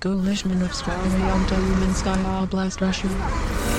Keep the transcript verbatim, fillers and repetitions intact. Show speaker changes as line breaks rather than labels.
collision of sky beyond human sky, I'll blast Russia.